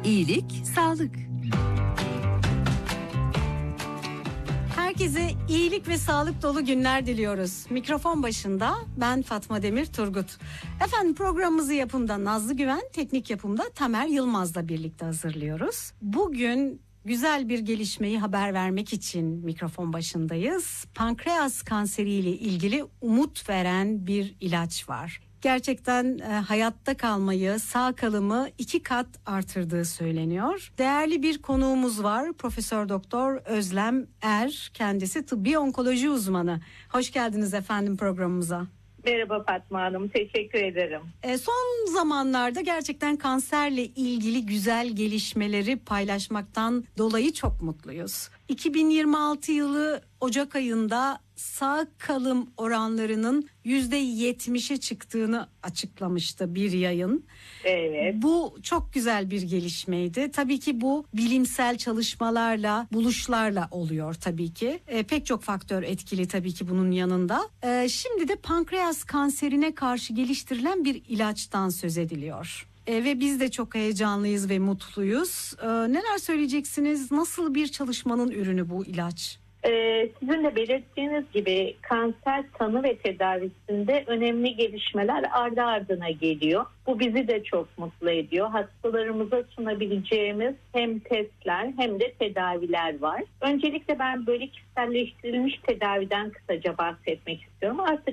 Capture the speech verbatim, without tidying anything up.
İyilik, sağlık. Herkese iyilik ve sağlık dolu günler diliyoruz. Mikrofon başında ben Fatma Demir Turgut. Efendim programımızı yapımda Nazlı Güven, teknik yapımda Tamer Yılmaz'la birlikte hazırlıyoruz. Bugün güzel bir gelişmeyi haber vermek için mikrofon başındayız. Pankreas kanseriyle ilgili umut veren bir ilaç var. Gerçekten e, hayatta kalmayı, sağ kalımı iki kat artırdığı söyleniyor. Değerli bir konuğumuz var. Profesör Doktor Özlem Er, kendisi tıbbi onkoloji uzmanı. Hoş geldiniz efendim programımıza. Merhaba Fatma Hanım, teşekkür ederim. E, son zamanlarda gerçekten kanserle ilgili güzel gelişmeleri paylaşmaktan dolayı çok mutluyuz. iki bin yirmi altı yılı Ocak ayında sağ kalım oranlarının yüzde yetmişe çıktığını açıklamıştı bir yayın. Evet. Bu çok güzel bir gelişmeydi. Tabii ki bu bilimsel çalışmalarla, buluşlarla oluyor tabii ki. E, pek çok faktör etkili tabii ki bunun yanında. E, şimdi de pankreas kanserine karşı geliştirilen bir ilaçtan söz ediliyor. E, ve biz de çok heyecanlıyız ve mutluyuz. E, neler söyleyeceksiniz? Nasıl bir çalışmanın ürünü bu ilaç? Ee, sizin de belirttiğiniz gibi kanser tanı ve tedavisinde önemli gelişmeler ardı ardına geliyor. Bu bizi de çok mutlu ediyor. Hastalarımıza sunabileceğimiz hem testler hem de tedaviler var. Öncelikle ben böyle kişiselleştirilmiş tedaviden kısaca bahsetmek istiyorum. Artık